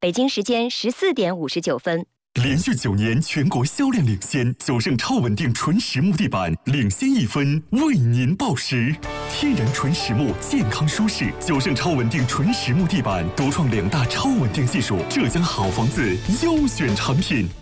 北京时间14:59。 连续9年全国销量领先，九盛超稳定纯实木地板领先1分，为您报时。天然纯实木，健康舒适，九盛超稳定纯实木地板独创2大超稳定技术，浙江好房子优选产品。